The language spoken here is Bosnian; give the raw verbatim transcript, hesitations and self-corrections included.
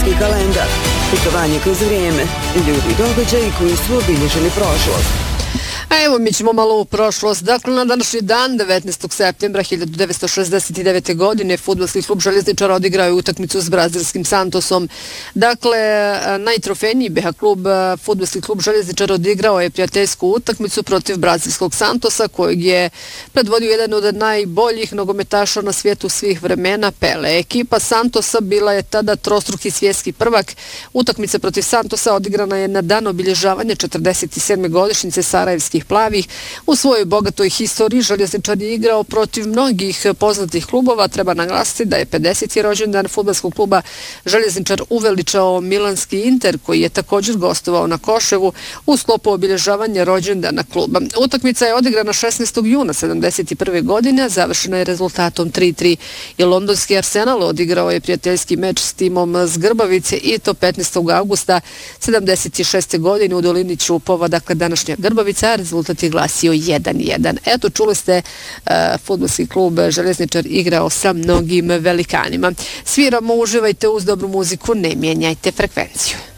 futbolski kalendar, putovanje kroz vrijeme, ljudi i događaji koji su obilježili prošlost. A evo mi ćemo malo u prošlost. Dakle, na današnji dan, devetnaestog septembra hiljadu devetsto šezdeset devete. godine, fudbalski klub Željezničar odigrao je utakmicu s brazilskim Santosom. Dakle, najtrofejniji B H klub, fudbalski klub Željezničar odigrao je prijateljsku utakmicu protiv brazilskog Santosa, kojeg je predvodio jedan od najboljih nogometaša na svijetu svih vremena, Pele. Ekipa Santosa bila je tada trostruki svjetski prvak. Utakmica protiv Santosa odigrana je na dan obilježavanja četrdeset sedme godišnjice Sarajevskih plavih. U svojoj bogatoj historiji Željezničar je igrao protiv mnogih poznatih klubova. Treba naglasiti da je pedeseti rođendan fudbalskog kluba Željezničar uveličao milanski Inter, koji je također gostovao na Koševu u sklopu obilježavanja rođendana kluba. Utakmica je odigrana šesnaestog juna sedamdeset prve. godine, a završena je rezultatom tri tri. I londonski Arsenal odigrao je prijateljski meč s timom s Grbavice i to petnaestog augusta sedamdeset šeste. godine u dolini Ćupova, dakle današnja Grbavica. Rezultat je glasio jedan jedan. Eto, čuli ste, uh, fudbalski klub Željezničar igrao sa mnogim velikanima. Sviramo, uživajte uz dobru muziku, ne mijenjajte frekvenciju.